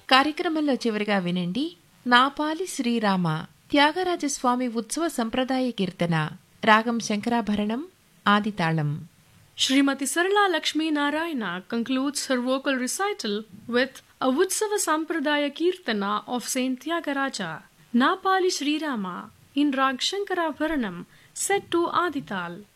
కార్యక్రమంలో చివరిగా వినండి నాపాలి శ్రీరామ త్యాగరాజస్వామి ఉత్సవ సంప్రదాయ కీర్తన రాగం Shankarabharanam ఆదితాళం. Srimati Sarala Lakshmi Narayana concludes her vocal recital with a Utsava Sampradaya Kirtana of Saint Tyagaraja, Napali Sri Rama, in Rag Shankarabharanam, set to Adital.